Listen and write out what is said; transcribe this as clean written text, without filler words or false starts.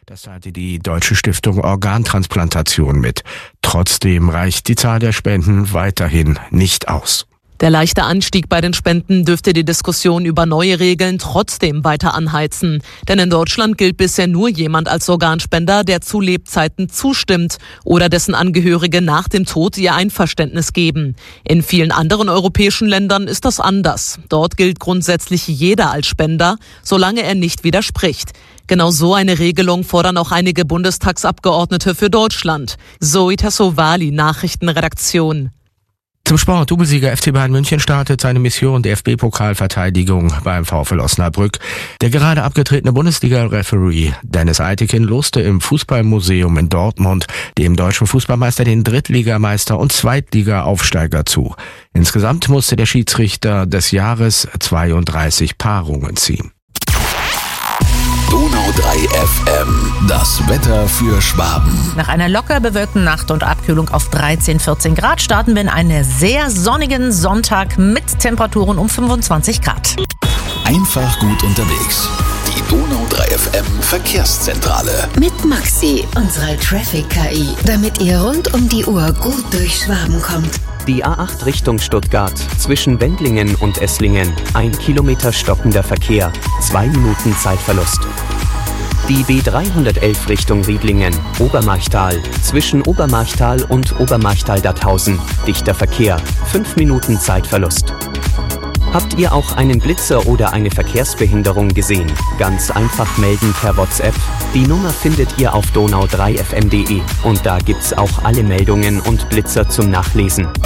Das teilte die Deutsche Stiftung Organtransplantation mit. Trotzdem reicht die Zahl der Spenden weiterhin nicht aus. Der leichte Anstieg bei den Spenden dürfte die Diskussion über neue Regeln trotzdem weiter anheizen. Denn in Deutschland gilt bisher nur jemand als Organspender, der zu Lebzeiten zustimmt oder dessen Angehörige nach dem Tod ihr Einverständnis geben. In vielen anderen europäischen Ländern ist das anders. Dort gilt grundsätzlich jeder als Spender, solange er nicht widerspricht. Genau so eine Regelung fordern auch einige Bundestagsabgeordnete für Deutschland. Zoe Tassovali, Nachrichtenredaktion. Zum Sport. Doublesieger FC Bayern München startet seine Mission DFB-Pokalverteidigung beim VfL Osnabrück. Der gerade abgetretene Bundesliga-Referee Dennis Eitekin loste im Fußballmuseum in Dortmund dem deutschen Fußballmeister den Drittligameister und Zweitliga-Aufsteiger zu. Insgesamt musste der Schiedsrichter des Jahres 32 Paarungen ziehen. Donau 3 FM, das Wetter für Schwaben. Nach einer locker bewölkten Nacht und Abkühlung auf 13, 14 Grad starten wir in einen sehr sonnigen Sonntag mit Temperaturen um 25 Grad. Einfach gut unterwegs. Die Donau 3 FM Verkehrszentrale. Mit Maxi, unserer Traffic-KI, damit ihr rund um die Uhr gut durch Schwaben kommt. Die A8 Richtung Stuttgart, zwischen Wendlingen und Esslingen, 1 Kilometer stockender Verkehr, 2 Minuten Zeitverlust. Die B311 Richtung Riedlingen, Obermarchtal, zwischen Obermarchtal und Obermarchtal-Datthausen, dichter Verkehr, 5 Minuten Zeitverlust. Habt ihr auch einen Blitzer oder eine Verkehrsbehinderung gesehen? Ganz einfach melden per WhatsApp. Die Nummer findet ihr auf donau3fm.de und da gibt's auch alle Meldungen und Blitzer zum Nachlesen.